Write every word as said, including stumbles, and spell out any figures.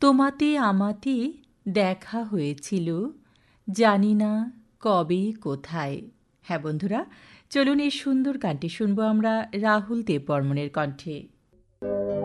তোমাতে আমাতে দেখা হয়েছিল, জানি না কবে কোথায়। হ্যাঁ বন্ধুরা, চলুন এই সুন্দর গানটি শুনবো আমরা রাহুল দেববর্মনের কণ্ঠে।